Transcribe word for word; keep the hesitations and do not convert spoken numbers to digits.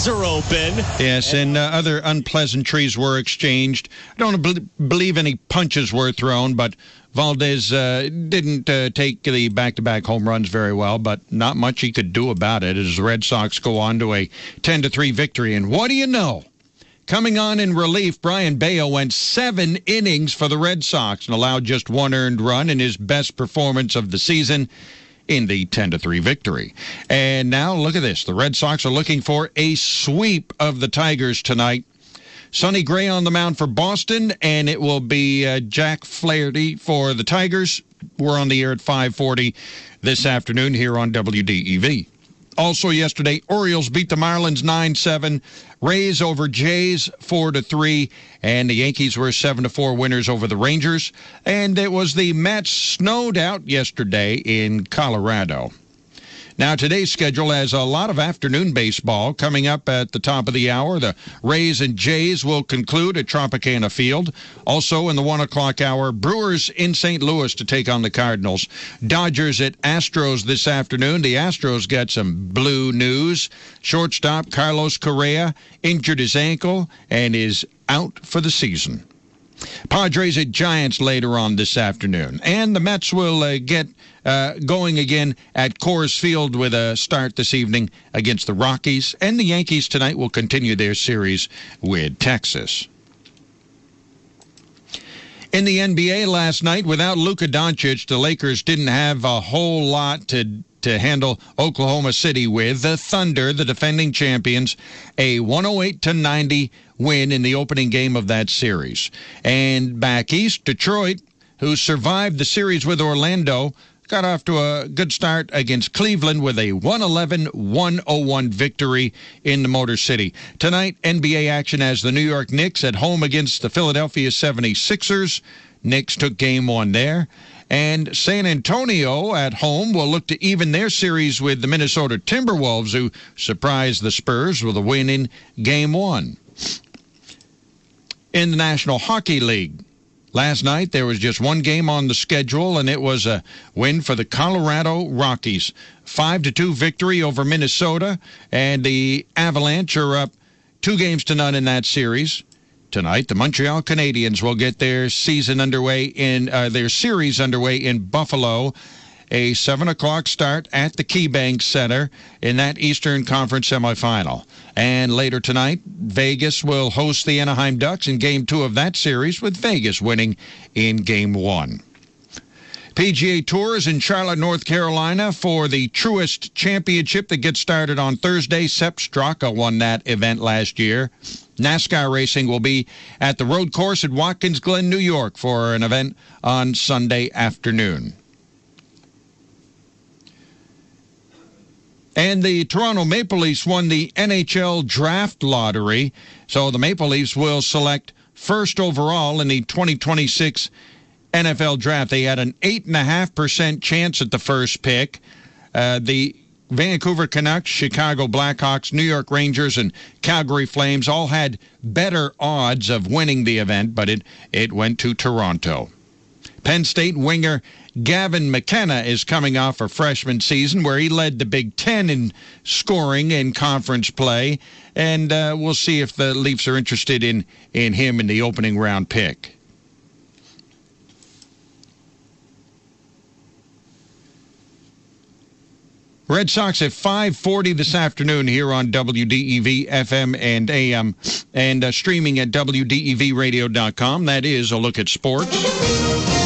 are open. Yes, and uh, other unpleasantries were exchanged. I don't be- believe any punches were thrown, but Valdez uh, didn't uh, take the back-to-back home runs very well, but not much he could do about it as the Red Sox go on to a ten to three victory. And what do you know? Coming on in relief, Brian Bayo went seven innings for the Red Sox and allowed just one earned run in his best performance of the season in the ten to three victory. And now look at this. The Red Sox are looking for a sweep of the Tigers tonight. Sonny Gray on the mound for Boston, and it will be uh, Jack Flaherty for the Tigers. We're on the air at five forty this afternoon here on W D E V. Also yesterday, Orioles beat the Marlins nine seven, Rays over Jays four to three, and the Yankees were seven to four winners over the Rangers. And it was the Mets snowed out yesterday in Colorado. Now, today's schedule has a lot of afternoon baseball coming up at the top of the hour. The Rays and Jays will conclude at Tropicana Field. Also in the one o'clock hour, Brewers in Saint Louis to take on the Cardinals. Dodgers at Astros this afternoon. The Astros got some blue news. Shortstop Carlos Correa injured his ankle and is out for the season. Padres at Giants later on this afternoon. And the Mets will uh, get uh, going again at Coors Field with a start this evening against the Rockies. And the Yankees tonight will continue their series with Texas. In the N B A last night, without Luka Doncic, the Lakers didn't have a whole lot to to handle Oklahoma City with. The Thunder, the defending champions, a one oh eight to ninety win in the opening game of that series. And back east, Detroit, who survived the series with Orlando, got off to a good start against Cleveland with a one eleven to one oh one victory in the Motor City. Tonight, N B A action has the New York Knicks at home against the Philadelphia seventy-sixers. Knicks took game one there. And San Antonio at home will look to even their series with the Minnesota Timberwolves, who surprised the Spurs with a win in game one. In the National Hockey League, last night there was just one game on the schedule, and it was a win for the Colorado Rockies. five to two victory over Minnesota, and the Avalanche are up two games to none in that series. Tonight, the Montreal Canadiens will get their season underway in uh, their series underway in Buffalo. A seven o'clock start at the KeyBank Center in that Eastern Conference semifinal. And later tonight, Vegas will host the Anaheim Ducks in Game two of that series, with Vegas winning in Game one. P G A Tour is in Charlotte, North Carolina for the Truist Championship that gets started on Thursday. Sepp Straka won that event last year. NASCAR racing will be at the road course at Watkins Glen, New York for an event on Sunday afternoon. And the Toronto Maple Leafs won the N H L Draft Lottery, so the Maple Leafs will select first overall in the twenty twenty-six N F L Draft. They had an eight point five percent chance at the first pick. Uh, the Vancouver Canucks, Chicago Blackhawks, New York Rangers, and Calgary Flames all had better odds of winning the event, but it, it went to Toronto. Penn State winger Gavin McKenna is coming off a freshman season where he led the Big Ten in scoring in conference play, and uh, we'll see if the Leafs are interested in, in him in the opening round pick. Red Sox at five forty this afternoon here on W D E V F M and A M, and uh, streaming at W D E V radio dot com. That is a look at sports.